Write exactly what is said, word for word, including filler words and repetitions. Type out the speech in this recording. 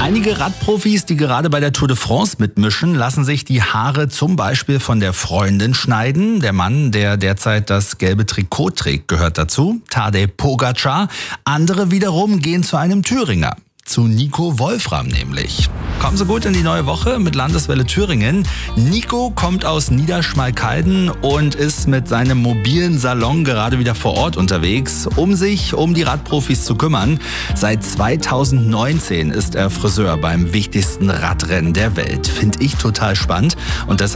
Einige Radprofis, die gerade bei der Tour de France mitmischen, lassen sich die Haare zum Beispiel von der Freundin schneiden. Der Mann, der derzeit das gelbe Trikot trägt, gehört dazu, Tadej Pogačar. Andere wiederum gehen zu einem Thüringer. Zu Nico Wolfram nämlich. Kommen Sie gut in die neue Woche mit Landeswelle Thüringen. Nico kommt aus Niederschmalkalden und ist mit seinem mobilen Salon gerade wieder vor Ort unterwegs, um sich um die Radprofis zu kümmern. Seit zweitausendneunzehn ist er Friseur beim wichtigsten Radrennen der Welt. Finde ich total spannend und deshalb